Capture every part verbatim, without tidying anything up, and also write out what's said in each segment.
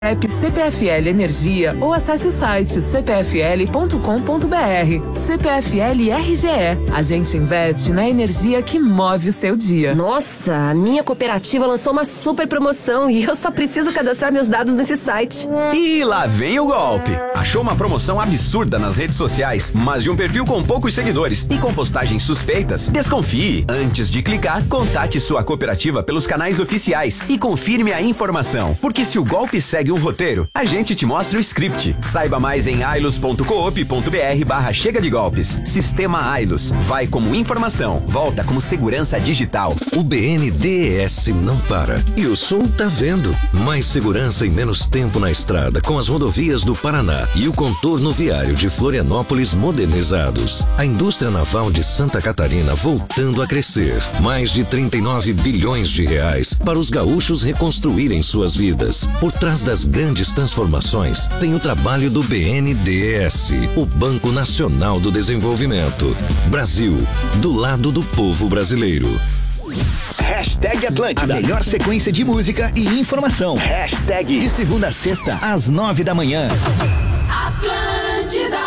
App C P F L Energia ou acesse o site c p f l ponto com ponto b r. C P F L R G E. A gente investe na energia que move o seu dia. Nossa, a minha cooperativa lançou uma super promoção e eu só preciso cadastrar meus dados nesse site. E lá vem o golpe. Achou uma promoção absurda nas redes sociais, mas de um perfil com poucos seguidores e com postagens suspeitas? Desconfie. Antes de clicar, contate sua cooperativa pelos canais oficiais e confirme a informação. Porque se o golpe segue um roteiro, a gente te mostra o script. Saiba mais em ailos ponto coop ponto b r barra chega de golpes. Sistema Ailos. Vai como informação, volta como segurança digital. O B N D E S não para. E o Sul tá vendo. Mais segurança e menos tempo na estrada com as rodovias do Paraná e o contorno viário de Florianópolis modernizados. A indústria naval de Santa Catarina voltando a crescer. Mais de trinta e nove bilhões de reais para os gaúchos reconstruírem suas vidas. Por trás das grandes transformações tem o trabalho do B N D E S, o Banco Nacional do Desenvolvimento. Brasil, do lado do povo brasileiro. Hashtag Atlântida. A melhor sequência de música e informação. Hashtag de segunda a sexta, às nove da manhã. Atlântida.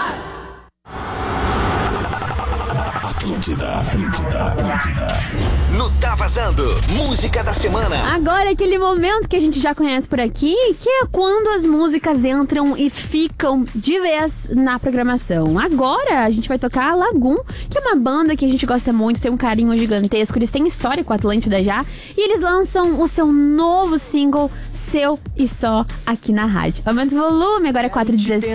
Atlântida, Atlântida, Atlântida. No Tá Vazando, música da semana. Agora é aquele momento que a gente já conhece por aqui, que é quando as músicas entram e ficam de vez na programação. Agora a gente vai tocar a Lagum, que é uma banda que a gente gosta muito, tem um carinho gigantesco, eles têm história com a Atlântida já, e eles lançam o seu novo single, Seu e Só, aqui na rádio. Aumenta o volume, agora é quatro e dezesseis.